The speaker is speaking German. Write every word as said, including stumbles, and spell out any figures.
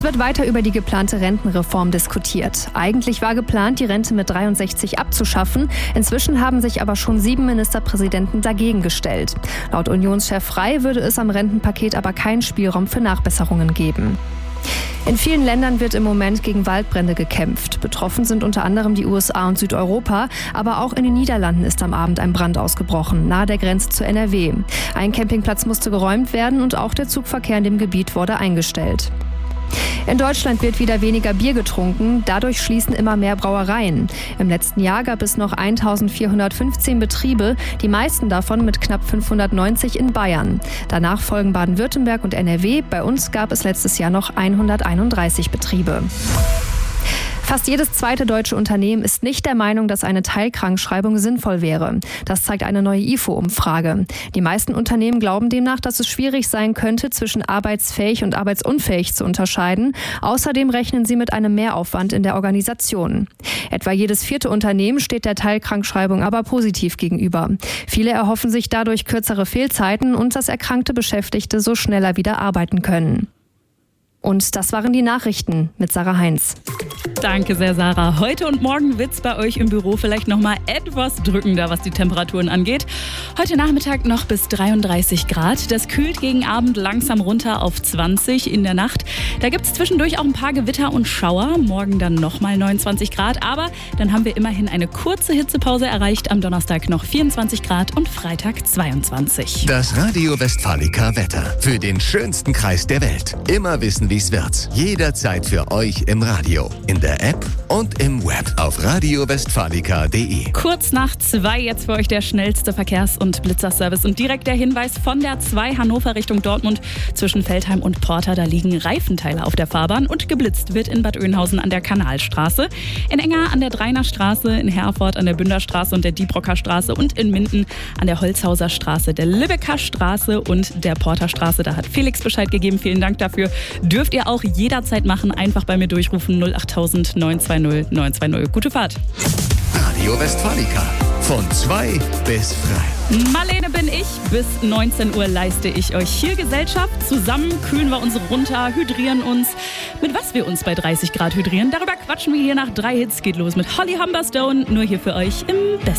Wird weiter über die geplante Rentenreform diskutiert. Eigentlich war geplant, die Rente mit dreiundsechzig abzuschaffen. Inzwischen haben sich aber schon sieben Ministerpräsidenten dagegen gestellt. Laut Unionschef Frey würde es am Rentenpaket aber keinen Spielraum für Nachbesserungen geben. In vielen Ländern wird im Moment gegen Waldbrände gekämpft. Betroffen sind unter anderem die U S A und Südeuropa, aber auch in den Niederlanden ist am Abend ein Brand ausgebrochen, nahe der Grenze zu N R W. Ein Campingplatz musste geräumt werden und auch der Zugverkehr in dem Gebiet wurde eingestellt. In Deutschland wird wieder weniger Bier getrunken, dadurch schließen immer mehr Brauereien. Im letzten Jahr gab es noch eintausendvierhundertfünfzehn Betriebe, die meisten davon mit knapp fünfhundertneunzig in Bayern. Danach folgen Baden-Württemberg und N R W, bei uns gab es letztes Jahr noch hunderteinunddreißig Betriebe. Fast jedes zweite deutsche Unternehmen ist nicht der Meinung, dass eine Teilkrankschreibung sinnvoll wäre. Das zeigt eine neue I F O-Umfrage. Die meisten Unternehmen glauben demnach, dass es schwierig sein könnte, zwischen arbeitsfähig und arbeitsunfähig zu unterscheiden. Außerdem rechnen sie mit einem Mehraufwand in der Organisation. Etwa jedes vierte Unternehmen steht der Teilkrankschreibung aber positiv gegenüber. Viele erhoffen sich dadurch kürzere Fehlzeiten und dass erkrankte Beschäftigte so schneller wieder arbeiten können. Und das waren die Nachrichten mit Sarah Heinz. Danke sehr, Sarah. Heute und morgen wird es bei euch im Büro vielleicht noch mal etwas drückender, was die Temperaturen angeht. Heute Nachmittag noch bis dreiunddreißig Grad. Das kühlt gegen Abend langsam runter auf zwanzig in der Nacht. Da gibt es zwischendurch auch ein paar Gewitter und Schauer. Morgen dann noch mal neunundzwanzig Grad. Aber dann haben wir immerhin eine kurze Hitzepause erreicht. Am Donnerstag noch vierundzwanzig Grad und Freitag zweiundzwanzig. Das Radio Westfalica Wetter für den schönsten Kreis der Welt. Immer wissen, wie es wird. Jederzeit für euch im Radio, in der App und im Web auf radio westfalica punkt de. Kurz nach zwei jetzt für euch der schnellste Verkehrs- und Blitzerservice. Und direkt der Hinweis von der zwei Hannover Richtung Dortmund zwischen Veltheim und Porta. Da liegen Reifenteile auf der Fahrbahn und geblitzt wird in Bad Oeynhausen an der Kanalstraße. In Enger an der Dreiner Straße, in Herford an der Bünderstraße und der Diebrocker Straße und in Minden an der Holzhauser Straße, der Lübecker Straße und der Porter Straße. Da hat Felix Bescheid gegeben. Vielen Dank dafür. Dürft ihr auch jederzeit machen. Einfach bei mir durchrufen null acht tausend neun zwei null neun zwei null. Gute Fahrt. Radio Westfalica. Von zwei bis frei. Marlene bin ich. Bis neunzehn Uhr leiste ich euch hier Gesellschaft. Zusammen kühlen wir uns runter, hydrieren uns. Mit was wir uns bei dreißig Grad hydrieren, darüber quatschen wir hier nach drei Hits. Geht los mit Holly Humberstone. Nur hier für euch im Besten.